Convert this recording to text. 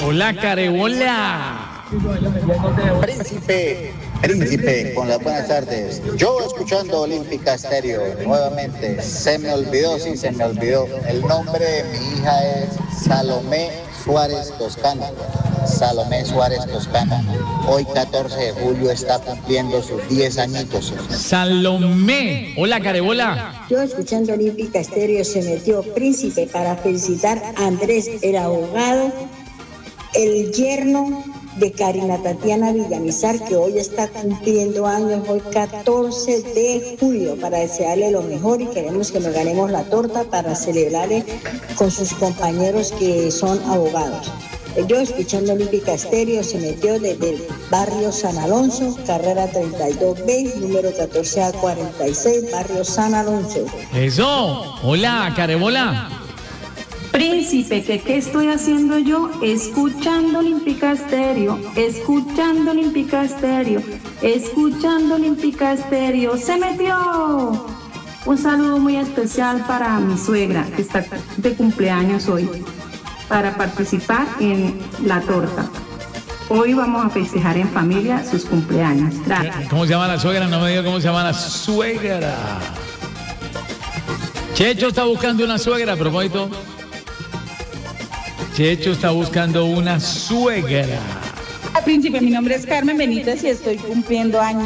Hola, Carebola. Príncipe, con las buenas tardes. Yo escuchando Olímpica Estéreo, nuevamente, se me olvidó. El nombre de mi hija es Salomé Suárez Toscano. Salomé Suárez Toscano. Hoy 14 de julio está cumpliendo sus 10 añitos. Salomé. Hola, Carebola. Yo escuchando Olímpica Estéreo se metió Príncipe para felicitar a Andrés, el abogado, el yerno de Karina Tatiana Villamizar, que hoy está cumpliendo años, hoy 14 de julio, para desearle lo mejor y queremos que nos ganemos la torta para celebrarle con sus compañeros que son abogados. Yo escuchando Olímpica Estéreo se metió desde el barrio San Alonso, carrera 32B, número 14A46, barrio San Alonso. Eso. Hola, Carebola. Príncipe, ¿qué estoy haciendo yo? Escuchando Olímpica Estéreo, escuchando Olímpica Estéreo, escuchando Olímpica Estéreo. ¡Se metió! Un saludo muy especial para mi suegra, que está de cumpleaños hoy, para participar en la torta. Hoy vamos a festejar en familia sus cumpleaños. Gracias. ¿Cómo se llama la suegra? No me diga cómo se llama la suegra. Checho está buscando una suegra, a propósito. Checho está buscando una suegra. Príncipe, mi nombre es Carmen Benítez y estoy cumpliendo años.